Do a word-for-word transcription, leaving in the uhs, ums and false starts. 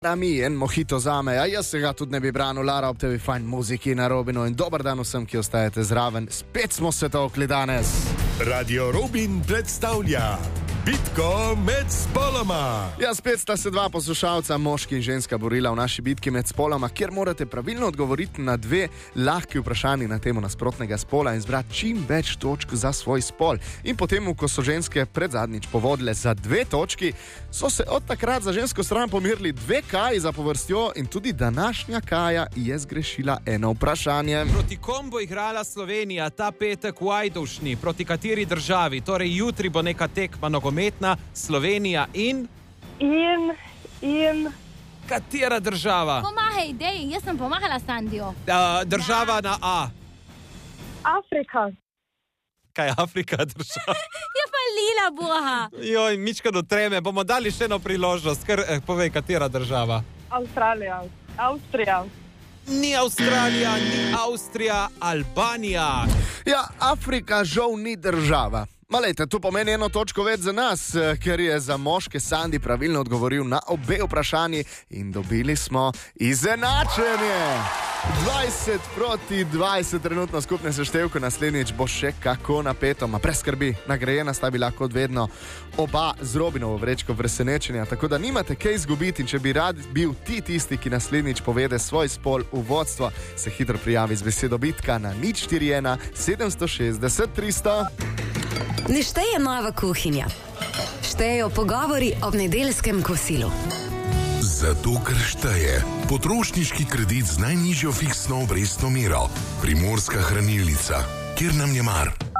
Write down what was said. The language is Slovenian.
Mi en mojito zame, a jaz se ga tudi ne bi branil, Lara, ob tebi fajn muziki na Robinu in dober dan vsem, ki ostajate zraven. Spet smo se tokli danes. Radio Robin predstavlja bitko med spoloma. Ja, spet sta se dva poslušalca, moški in ženska, borila v naši bitki med spoloma, kjer morate pravilno odgovoriti na dve lahki vprašanji na temo nasprotnega spola in zbrati čim več točk za svoj spol. In potem, ko so ženske predzadnjič povodile za dve točki, so se od takrat za žensko stran pomirili dve kaji za povrstjo in tudi današnja Kaja je zgrešila eno vprašanje. Proti kom bo igrala Slovenija ta petek v Ajdovšni? Proti kateri državi? Torej, jutri bo neka tekma nogometna, Slovenija in... In, in... Katera država? Pomagaj, dej, jaz sem pomagala Sandiju. Uh, država ja. Na A. Afrika. Kaj je Afrika država? Je pa lila boha. Joj, mička do treme, bomo dali še eno priložnost, ker eh, povej, katera država? Avstralija. Avstrija. Ni Avstralija, ni Avstrija, Albanija. Ja, Afrika žal ni država. Malejte, to pomeni eno točko več za nas, ker je za moške Sandi pravilno odgovoril na obe vprašanji in dobili smo izenačenje. dvajset proti dvajset trenutno skupne seštevko, naslednjič bo še kako napeto, ma preskrbi, nagrajena sta bila kot vedno oba z Robinovo vrečko presenečenja, tako da nimate kaj izgubiti in če bi rad bil ti tisti, ki naslednjič povede svoj spol v vodstvo, se hitro prijavi z besedo bitka na nič štiri ena sedem šestdeset tristo. Ne šteje nova kuhinja, štejejo pogovori ob nedeljskem kosilu. Zato, ker šteje potrošniški kredit z najnižjo fiksno obrestno mero. Primorska hranilnica, kjer nam je mar.